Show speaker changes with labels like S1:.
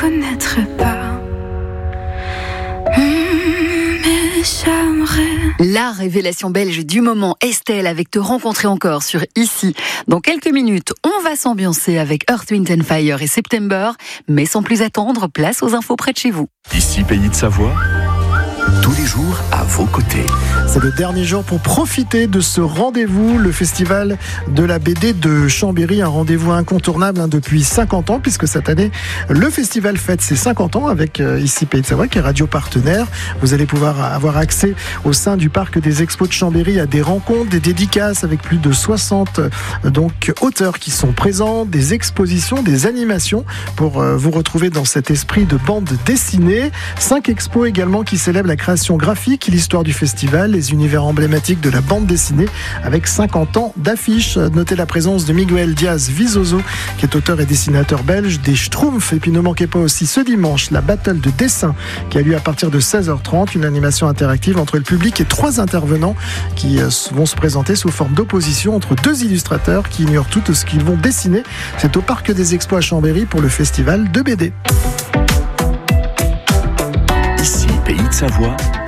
S1: Connaître pas. Mais j'aimerais.
S2: La révélation belge du moment, Estelle, avec Te rencontrer encore sur Ici. Dans quelques minutes, on va s'ambiancer avec Earth, Wind and Fire et September. Mais sans plus attendre, place aux infos près de chez vous.
S3: Ici, Pays de Savoie, tous les jours à vos côtés.
S4: C'est le dernier jour pour profiter de ce rendez-vous, le festival de la BD de Chambéry, un rendez-vous incontournable depuis 50 ans, puisque cette année, le festival fête ses 50 ans avec Ici Pays de Savoie, qui est radio partenaire. Vous allez pouvoir avoir accès au sein du parc des expos de Chambéry à des rencontres, des dédicaces avec plus de 60 auteurs qui sont présents, des expositions, des animations pour vous retrouver dans cet esprit de bande dessinée. 5 expos également qui célèbrent la création graphique, l'histoire du festival, les univers emblématiques de la bande dessinée avec 50 ans d'affiches. Notez la présence de Miguel Diaz-Vizoso, qui est auteur et dessinateur belge, des Schtroumpfs. Et puis ne manquez pas aussi ce dimanche la battle de dessin qui a lieu à partir de 16h30, une animation interactive entre le public et 3 intervenants qui vont se présenter sous forme d'opposition entre 2 illustrateurs qui ignorent tout ce qu'ils vont dessiner. C'est au Parc des Expos à Chambéry pour le festival de BD.
S3: Ici, Pays de Savoie,